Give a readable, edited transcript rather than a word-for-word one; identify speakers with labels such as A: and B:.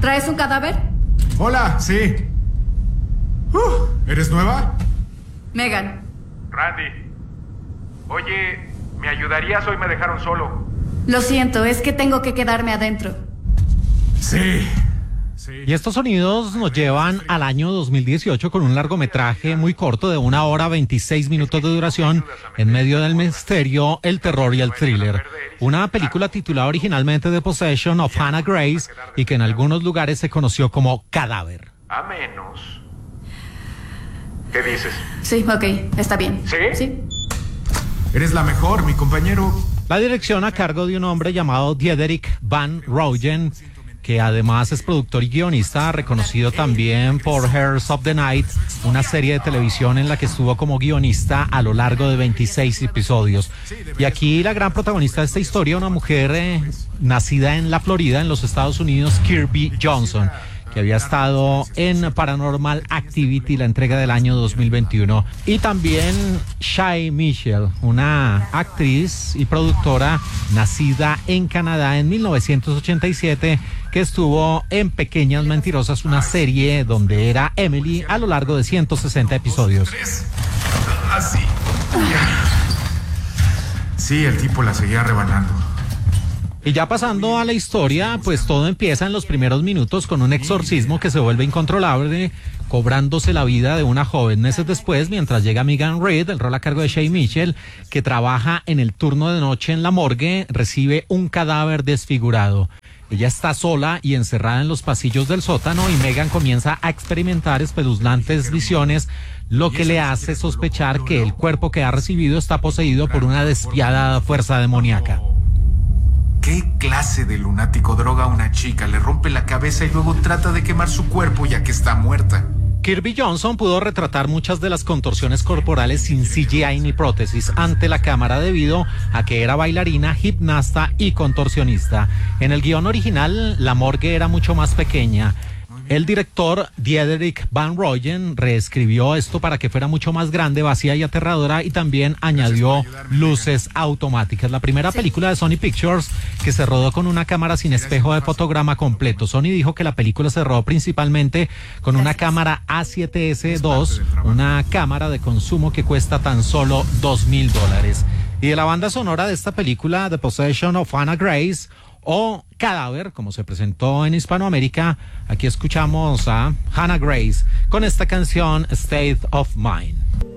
A: ¿Traes un cadáver?
B: Hola, sí. ¿Eres nueva?
A: Megan.
C: Randy. Oye, ¿me ayudarías? Hoy me dejaron solo.
A: Lo siento, es que tengo que quedarme adentro.
B: Sí.
D: Y estos sonidos nos llevan al año 2018 con un largometraje muy corto de 1 hora 26 minutos de duración en medio del misterio, el terror y el thriller. Una película titulada originalmente The Possession of Hannah Grace y que en algunos lugares se conoció como Cadáver.
C: A menos. ¿Qué dices?
A: Sí, ok, está bien.
C: ¿Sí?
A: Sí.
B: Eres la mejor, mi compañero.
D: La dirección a cargo de un hombre llamado Diederik Van Rooyen, que además es productor y guionista, reconocido también por Heirs of the Night, una serie de televisión en la que estuvo como guionista a lo largo de 26 episodios. Y aquí la gran protagonista de esta historia, una mujer nacida en la Florida, en los Estados Unidos, Kirby Johnson, que había estado en Paranormal Activity, la entrega del año 2021. Y también Shay Mitchell, una actriz y productora nacida en Canadá en 1987, que estuvo en Pequeñas Mentirosas, una serie donde era Emily a lo largo de 160 episodios.
B: Así. Sí, el tipo la seguía rebanando.
D: Y ya pasando a la historia, pues todo empieza en los primeros minutos con un exorcismo que se vuelve incontrolable, cobrándose la vida de una joven. Meses después, mientras llega Megan Reed, el rol a cargo de Shay Mitchell, que trabaja en el turno de noche en la morgue, recibe un cadáver desfigurado. Ella está sola y encerrada en los pasillos del sótano y Megan comienza a experimentar espeluznantes visiones, lo que le hace sospechar que el cuerpo que ha recibido está poseído por una despiadada fuerza demoníaca.
B: ¿Qué clase de lunático droga a una chica? Le rompe la cabeza y luego trata de quemar su cuerpo ya que está muerta.
D: Kirby Johnson pudo retratar muchas de las contorsiones corporales sin CGI ni prótesis ante la cámara debido a que era bailarina, gimnasta y contorsionista. En el guión original, la morgue era mucho más pequeña. El director Diederik Van Rooyen reescribió esto para que fuera mucho más grande, vacía y aterradora, y también añadió luces automáticas. La primera película de Sony Pictures que se rodó con una cámara sin espejo de fotograma completo. Sony dijo que la película se rodó principalmente con una cámara A7S II, una cámara de consumo que cuesta tan solo $2,000. Y de la banda sonora de esta película, The Possession of Hannah Grace, o Cadáver, como se presentó en Hispanoamérica, aquí escuchamos a Hannah Grace con esta canción State of Mind.